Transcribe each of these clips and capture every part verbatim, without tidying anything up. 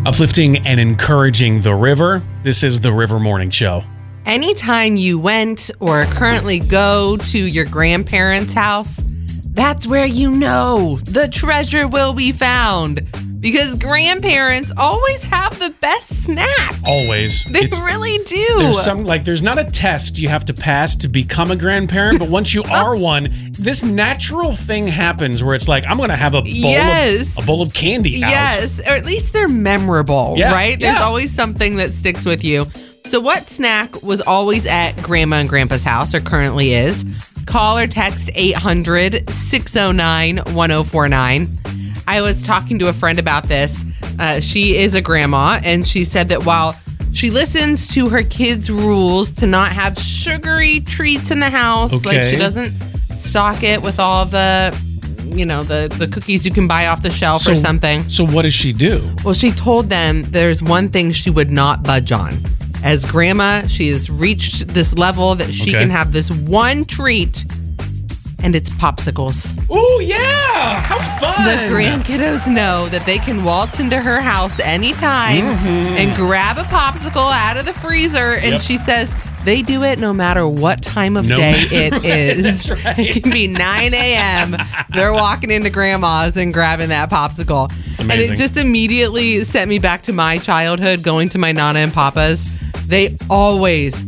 Uplifting and encouraging the river. This is the River Morning Show. Anytime you went or currently go to your grandparents' house, that's where you know the treasure will be found. Because grandparents always have the best snacks. Always. They It's- really do. There's some, like, there's not a test you have to pass to become a grandparent, but once you are one, this natural thing happens where it's like, I'm going to have a bowl, Yes. of, a bowl of candy out. Yes, or at least they're memorable, Yeah, right? There's yeah. always something that sticks with you. So what snack was always at Grandma and Grandpa's house, or currently is? Call or text eight hundred, six oh nine, one oh four nine. I was talking to a friend about this. Uh, she is a grandma, and she said that while she listens to her kids' rules to not have sugary treats in the house, like Okay. she doesn't stock it with all the, you know, the, the cookies you can buy off the shelf or something. So what does she do? Well, she told them there's one thing she would not budge on. As grandma, she has reached this level that she Okay. can have this one treat, and it's popsicles. Oh, yeah. How fun. The grandkiddos know that they can waltz into her house anytime and grab a popsicle out of the freezer. And Yep. she says they do it no matter what time of No day matter- it is. That's right. It can be nine a.m. They're walking into grandma's and grabbing that popsicle. It's And amazing. it just immediately sent me back to my childhood, going to my Nana and Papa's. They always,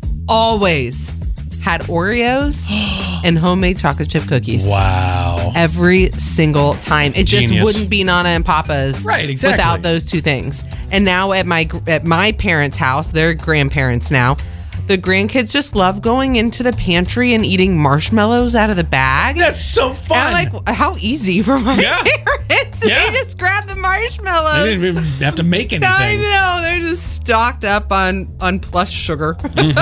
always had Oreos and homemade chocolate chip cookies. Wow. Every single time. It just Genius. wouldn't be Nana and Papa's Right, exactly. without those two things. And now at my at my parents' house, they're grandparents now. The grandkids just love going into the pantry and eating marshmallows out of the bag. That's so fun. And I'm like, how easy for my Yeah. parents. Yeah. They just grab the I marshmallows. didn't even have to make anything. I know, they're just stocked up on on plus sugar.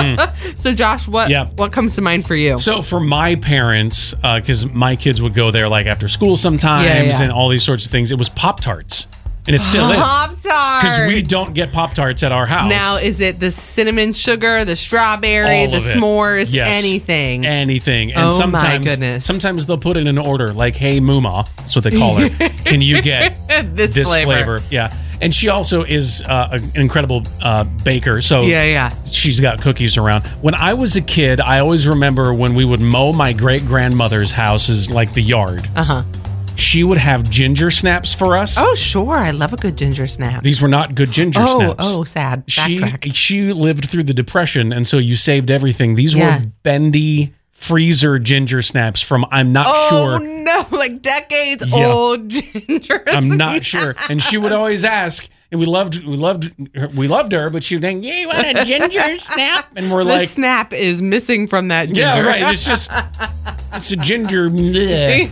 So Josh, what Mm-hmm. Yeah. what comes to mind for you? So for my parents, because my kids would go there like after school sometimes Yeah, yeah. and all these sorts of things, it was Pop-Tarts. And it still is. Pop-Tarts. Because we don't get Pop-Tarts at our house. Now, is it the cinnamon sugar, the strawberry, All the of it. s'mores, Yes. anything? Anything. And Oh, my sometimes, goodness. sometimes they'll put in an order like, hey, Mooma, that's what they call her. Can you get this, this flavor. flavor? Yeah. And she also is uh, an incredible uh, baker. So Yeah, yeah. she's got cookies around. When I was a kid, I always remember when we would mow my great grandmother's houses, like the yard. Uh huh. She would have ginger snaps for us. Oh, sure. I love a good ginger snap. These were not good ginger oh, snaps. oh, sad. She Backtrack. she lived through the Depression, and so you saved everything. These Yeah. were bendy freezer ginger snaps from I'm not Oh, sure. no. Like decades Yeah. old ginger I'm not snaps. sure. And she would always ask, and we loved we loved her, we loved her, but she would think, "Yeah, you want a ginger snap?" And we're The like, snap is missing from that ginger. "Yeah, right. It's just it's a ginger. bleh.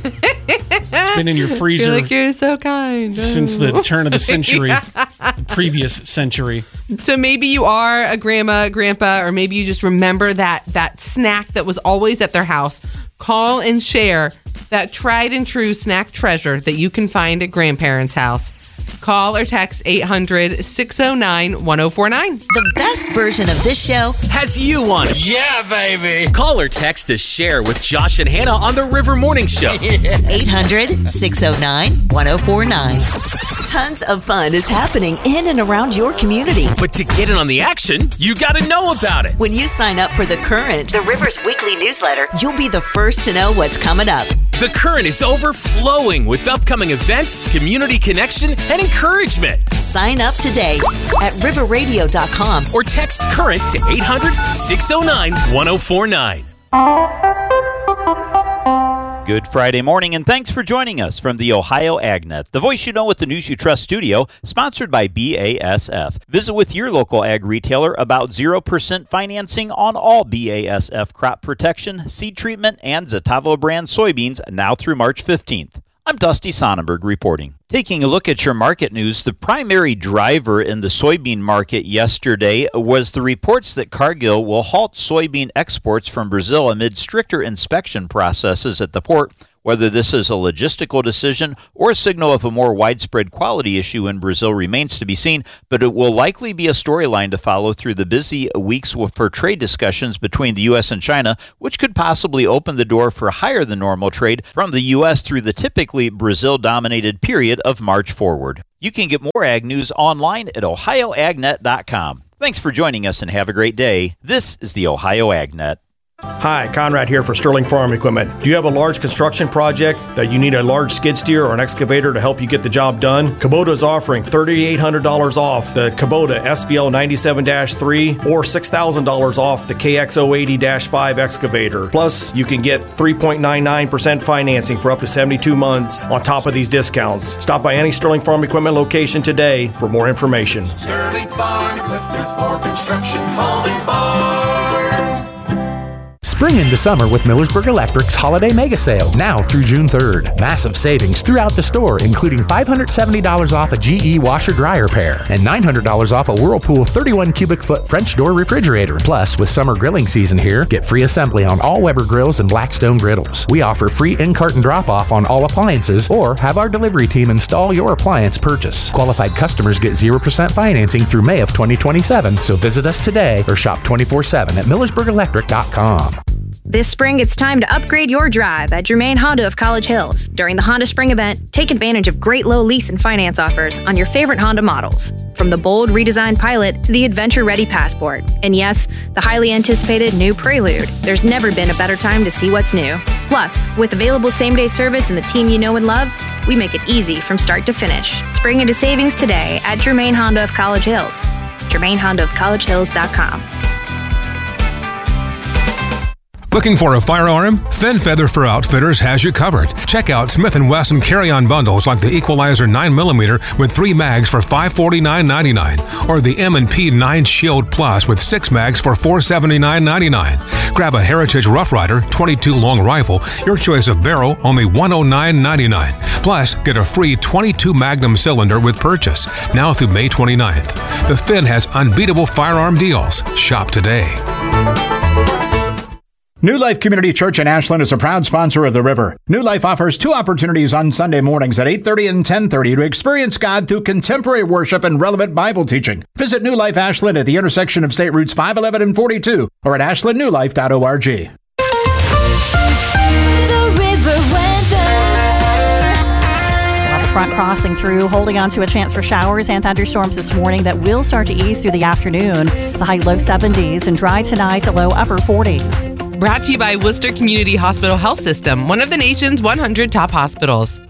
It's been in your freezer You're like, you're so kind. since Oh. the turn of the century, the previous century." So maybe you are a grandma, grandpa, or maybe you just remember that that snack that was always at their house. Call and share that tried and true snack treasure that you can find at grandparents' house. Call or text eight hundred, six oh nine, one oh four nine. The best version of this show Has you on it. Yeah, baby. Call or text to share with Josh and Hannah on the River Morning Show. eight hundred, six oh nine, one oh four nine. Tons of fun is happening in and around your community. But to get in on the action, you got to know about it. When you sign up for The Current, the River's weekly newsletter, you'll be the first to know what's coming up. The Current is overflowing with upcoming events, community connection, and encouragement. Sign up today at river radio dot com. Or text Current to eight hundred, six oh nine, one oh four nine. Good Friday morning, and thanks for joining us from the Ohio AgNet, the voice you know with the news you trust studio, sponsored by B A S F. Visit with your local ag retailer about zero percent financing on all B A S F crop protection, seed treatment, and Zetavo brand soybeans now through March fifteenth. I'm Dusty Sonnenberg reporting. Taking a look at your market news, the primary driver in the soybean market yesterday was the reports that Cargill will halt soybean exports from Brazil amid stricter inspection processes at the port, Whether this is a logistical decision or a signal of a more widespread quality issue in Brazil remains to be seen, but it will likely be a storyline to follow through the busy weeks for trade discussions between the U S and China, which could possibly open the door for higher than normal trade from the U S through the typically Brazil-dominated period of March forward. You can get more ag news online at ohio ag net dot com. Thanks for joining us and have a great day. This is the Ohio AgNet. Hi, Conrad here for Sterling Farm Equipment. Do you have a large construction project that you need a large skid steer or an excavator to help you get the job done? Kubota is offering three thousand eight hundred dollars off the Kubota S V L ninety-seven dash three or six thousand dollars off the K X zero eighty dash five excavator. Plus, you can get three point nine nine percent financing for up to seventy-two months on top of these discounts. Stop by any Sterling Farm Equipment location today for more information. Sterling Farm Equipment for construction, home and farm. Spring into summer with Millersburg Electric's Holiday Mega Sale, now through June third. Massive savings throughout the store, including five hundred seventy dollars off a G E washer-dryer pair and nine hundred dollars off a Whirlpool thirty-one cubic foot French door refrigerator. Plus, with summer grilling season here, get free assembly on all Weber grills and Blackstone griddles. We offer free in-carton drop-off on all appliances or have our delivery team install your appliance purchase. Qualified customers get zero percent financing through May of twenty twenty-seven, so visit us today or shop twenty-four seven at millersburg electric dot com. This spring, it's time to upgrade your drive at Germain Honda of College Hills. During the Honda Spring event, take advantage of great low lease and finance offers on your favorite Honda models. From the bold redesigned Pilot to the adventure-ready Passport. And yes, the highly anticipated new Prelude. There's never been a better time to see what's new. Plus, with available same-day service and the team you know and love, we make it easy from start to finish. Spring into savings today at Germain Honda of College Hills. Germain Honda of College Hills dot com. Looking for a firearm? Finn Feather for Outfitters has you covered. Check out Smith and Wesson carry-on bundles like the Equalizer nine millimeter with three mags for five hundred forty-nine ninety-nine, or the M and P nine Shield Plus with six mags for four hundred seventy-nine ninety-nine. Grab a Heritage Rough Rider twenty-two long rifle, your choice of barrel, only one hundred nine ninety-nine. Plus, get a free twenty-two Magnum cylinder with purchase, now through May twenty-ninth. The Finn has unbeatable firearm deals. Shop today. New Life Community Church in Ashland is a proud sponsor of The River. New Life offers two opportunities on Sunday mornings at eight thirty and ten thirty to experience God through contemporary worship and relevant Bible teaching. Visit New Life Ashland at the intersection of State Routes five eleven and forty-two or at ashland new life dot org. The River weather. Well, the front crossing through, holding on to a chance for showers and thunderstorms this morning that will start to ease through the afternoon. The high low seventies and dry tonight to low upper forties. Brought to you by Worcester Community Hospital Health System, one of the nation's one hundred top hospitals.